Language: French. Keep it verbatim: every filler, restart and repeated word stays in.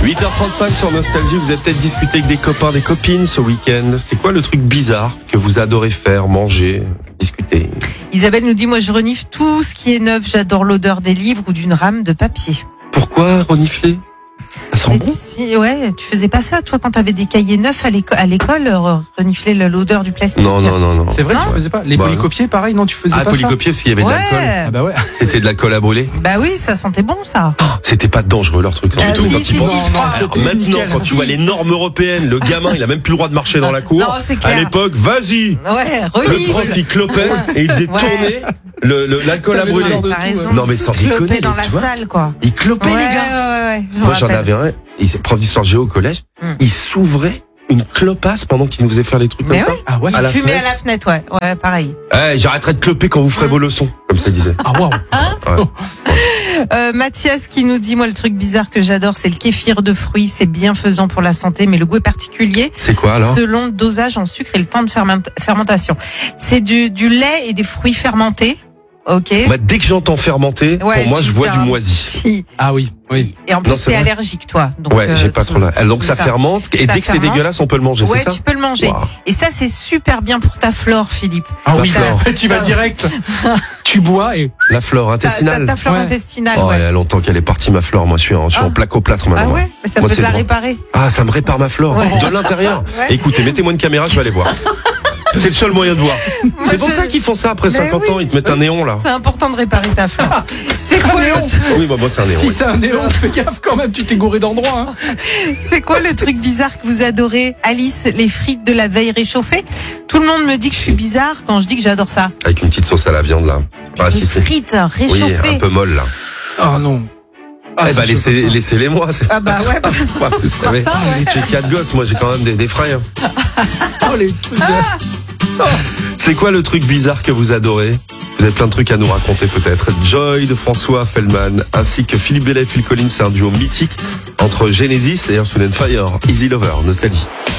huit heures trente-cinq sur Nostalgie, vous avez peut-être discuté avec des copains, des copines ce week-end. C'est quoi le truc bizarre que vous adorez faire, manger, discuter? Isabelle nous dit, moi je renifle tout ce qui est neuf, j'adore l'odeur des livres ou d'une rame de papier. Pourquoi renifler? Ça sent Et bon? si, ouais, tu faisais pas ça, toi, quand t'avais des cahiers neufs à l'école, à l'école, re- renifler le- l'odeur du plastique. Non, non, non, non. C'est vrai, Non. tu faisais pas. Les Bah, polycopiers, pareil, non, tu faisais Ah, pas polycopier parce qu'il y avait de Ouais. l'alcool. ça. Ah bah ouais. C'était de l'alcool à brûler. Bah oui, ça sentait bon, ça. C'était pas dangereux leur truc. Ah, du tout, si, quand si, tu si, penses. je crois. non, c'était Maintenant, nickel. quand tu vois les normes européennes, le gamin, il a même plus le droit de marcher dans la cour. Non, c'est clair. À l'époque, vas-y. Ouais, Le prof, renifle. il clopait et il faisait Ouais. tourner le, le- l'alcool à T'avais brûler. l'odeur de T'as tout, raison. ouais. Non, mais sans Clopait déconner, dans tu la vois. salle, quoi. Il clopait, Ouais, les ouais, gars. ouais, ouais. je me Moi, j'en rappelle. avais un. Il était prof d'histoire géo au collège. Hmm. Il s'ouvrait une clopasse pendant qu'il nous faisait faire les trucs Mais comme ouais. Ah ouais. À la Fumer à fenêtre. la fenêtre, ouais. Ouais, pareil. ça. Eh, j'arrêterai de cloper quand vous ferez vos leçons. Comme ça, il disait. Ah waouh. Euh, Mathias qui nous dit, moi, le truc bizarre que j'adore, c'est le kéfir de fruits. C'est bienfaisant pour la santé, mais le goût est particulier C'est quoi, alors? selon le dosage en sucre et le temps de ferment- fermentation. C'est du, du lait et des fruits fermentés. Ok. Bah, dès que j'entends fermenter, Ouais, pour moi, tu je vois t'as du un moisi. petit- Ah oui, oui. Et en plus, Non, c'est t'es vrai. allergique, toi. Donc, Ouais, euh, j'ai pas tout- trop là. Donc tout ça fermente, et Ça dès que c'est fermente. dégueulasse, on peut le manger, Ouais, c'est ça? tu peux le manger. Waouh. Et ça, c'est super bien pour ta flore, Philippe. Ah La oui, flore. tu vas direct. Tu bois et. La flore Ta, ta, intestinale. ta flore Ouais. intestinale, Oh, ouais. il y a longtemps qu'elle est partie, ma flore. Moi, je suis en, je suis Ah. en plaque-au-plâtre Ah maintenant. ouais, mais ça Moi, peut c'est te la bon. réparer. Ah, ça me répare ma flore. Ouais. De l'intérieur. Ouais. Écoutez, mettez-moi une caméra, je vais aller voir. C'est le seul moyen de voir. C'est pour je- ça qu'ils font ça après Mais cinquante oui. ans, ils te mettent un néon là. C'est important de réparer ta flore. C'est quoi, néon. le... Oui, bah, moi c'est un néon. Si oui. c'est un néon, fais gaffe quand même, tu t'es gouré d'endroit. Hein. c'est quoi le truc bizarre que vous adorez? Alice, les frites de la veille réchauffées. Tout le monde me dit que je suis bizarre quand je dis que j'adore ça. Avec une petite sauce à la viande là. Ah, Les si, c'est. frites Oui, réchauffées. un peu molle là. Ah non. Ah, eh bah, ça, je laissez, peux pas. laissez-les moi. c'est- Ah bah ouais, bah, Ouais, vous savez, ça, ouais. j'ai quatre gosses, moi j'ai quand même des, des frais. hein. Oh, les trucs de- C'est quoi le truc bizarre que vous adorez? Vous avez plein de trucs à nous raconter peut-être. Joy de François Feldman ainsi que Philippe Bella et Phil Collins, c'est un duo mythique entre Genesis et Earth, Wind and Fire. Easy Lover, Nostalgie.